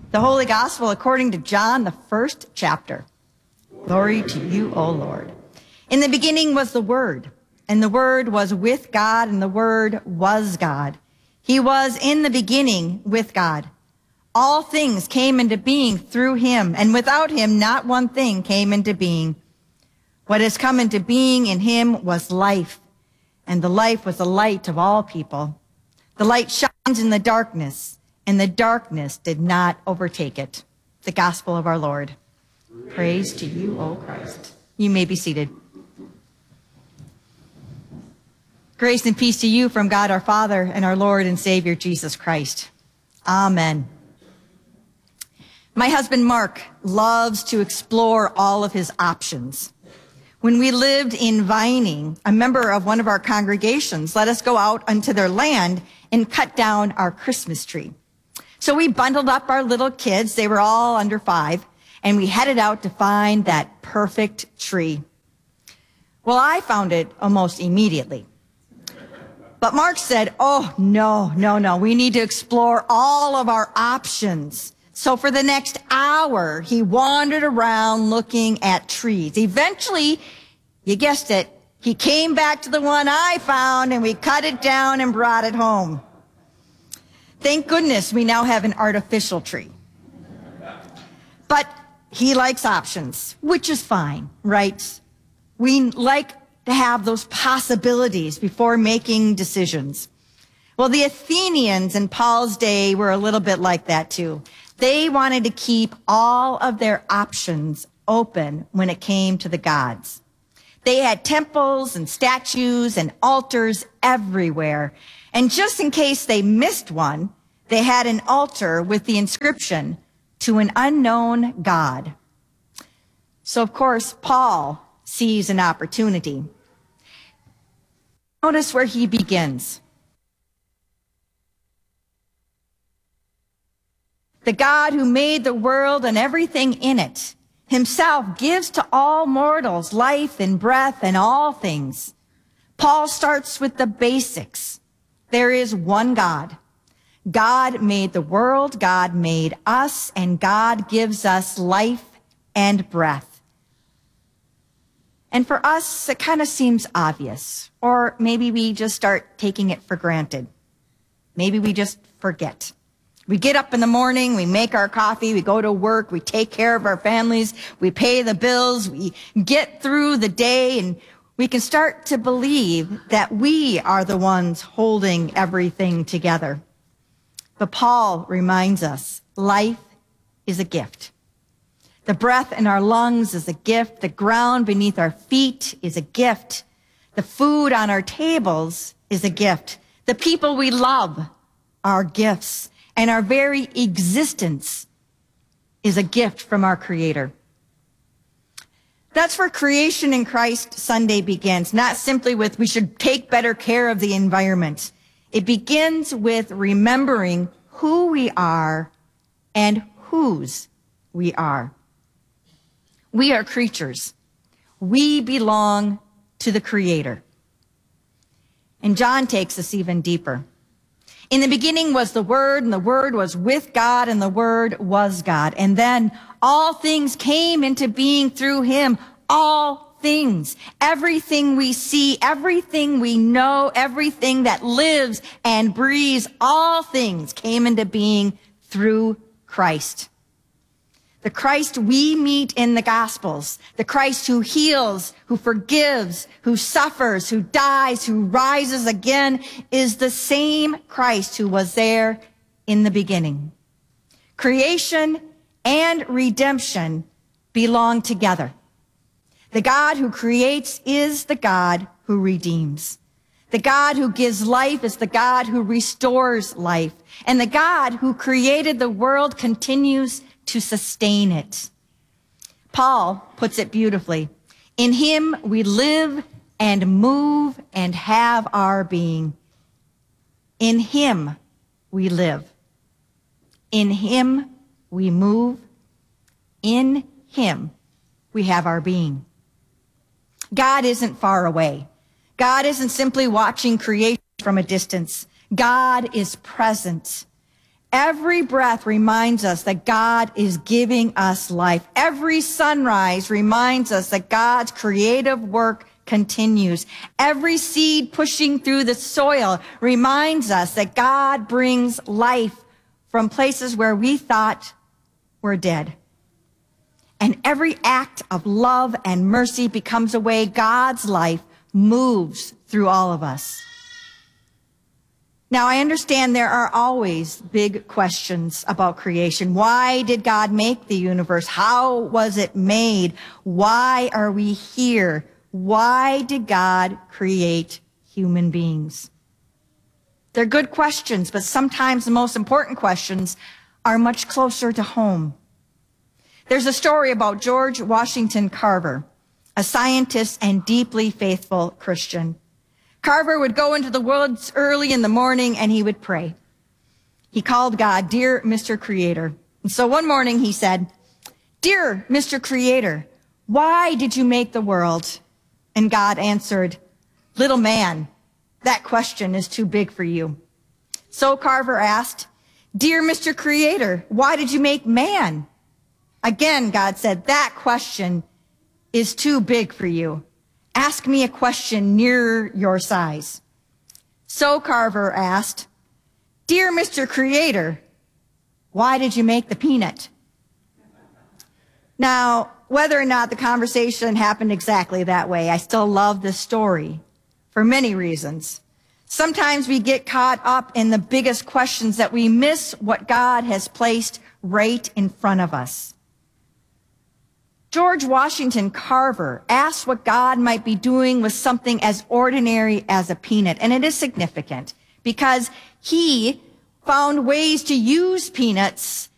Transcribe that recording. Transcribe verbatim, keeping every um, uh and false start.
The Holy Gospel according to John, the first chapter. Glory to you, O Lord. In the beginning was the Word, and the Word was with God, and the Word was God. He was in the beginning with God. All things came into being through him, and without him not one thing came into being. What has come into being in him was life, and the life was the light of all people. The light shines in the darkness, and the darkness did not overtake it. The gospel of our Lord. Praise to you, O Christ. You may be seated. Grace and peace to you from God our Father and our Lord and Savior Jesus Christ. Amen. My husband Mark loves to explore all of his options. When we lived in Vining, a member of one of our congregations let us go out onto their land and cut down our Christmas tree. So we bundled up our little kids, they were all under five, and we headed out to find that perfect tree. Well, I found it almost immediately. But Mark said, oh, no, no, no, we need to explore all of our options. So for the next hour, he wandered around looking at trees. Eventually, you guessed it, he came back to the one I found, and we cut it down and brought it home. Thank goodness we now have an artificial tree. But he likes options, which is fine, right? We like to have those possibilities before making decisions. Well, the Athenians in Paul's day were a little bit like that too. They wanted to keep all of their options open when it came to the gods. They had temples and statues and altars everywhere. And just in case they missed one, they had an altar with the inscription, to an unknown God. So, of course, Paul sees an opportunity. Notice where he begins. The God who made the world and everything in it, himself gives to all mortals life and breath and all things. Paul starts with the basics. There is one God. God made the world, God made us, and God gives us life and breath. And for us, it kind of seems obvious, or maybe we just start taking it for granted. Maybe we just forget. We get up in the morning, we make our coffee, we go to work, we take care of our families, we pay the bills, we get through the day, and we can start to believe that we are the ones holding everything together. But Paul reminds us, life is a gift. The breath in our lungs is a gift. The ground beneath our feet is a gift. The food on our tables is a gift. The people we love are gifts. And our very existence is a gift from our Creator. That's where Creation in Christ Sunday begins, not simply with we should take better care of the environment. It begins with remembering who we are and whose we are. We are creatures. We belong to the Creator. And John takes us even deeper. In the beginning was the Word, and the Word was with God, and the Word was God. And then all things came into being through him. All things, everything we see, everything we know, everything that lives and breathes, all things came into being through Christ. The Christ we meet in the Gospels, the Christ who heals, who forgives, who suffers, who dies, who rises again, is the same Christ who was there in the beginning. Creation and redemption belong together. The God who creates is the God who redeems. The God who gives life is the God who restores life. And the God who created the world continues to sustain it. Paul puts it beautifully. In him we live and move and have our being. In him we live. In him we move. In him we have our being. God isn't far away. God isn't simply watching creation from a distance. God is present. Every breath reminds us that God is giving us life. Every sunrise reminds us that God's creative work continues. Every seed pushing through the soil reminds us that God brings life from places where we thought were dead. And every act of love and mercy becomes a way God's life moves through all of us. Now, I understand there are always big questions about creation. Why did God make the universe? How was it made? Why are we here? Why did God create human beings? They're good questions, but sometimes the most important questions are much closer to home. There's a story about George Washington Carver, a scientist and deeply faithful Christian. Carver would go into the woods early in the morning and he would pray. He called God, "Dear Mister Creator." And so one morning he said, "Dear Mister Creator, why did you make the world?" And God answered, "Little man, that question is too big for you." So Carver asked, "Dear Mister Creator, why did you make man?" Again, God said, "That question is too big for you. Ask me a question nearer your size." So Carver asked, "Dear Mister Creator, why did you make the peanut?" Now, whether or not the conversation happened exactly that way, I still love this story for many reasons. Sometimes we get caught up in the biggest questions that we miss what God has placed right in front of us. George Washington Carver asked what God might be doing with something as ordinary as a peanut. And it is significant because he found ways to use peanuts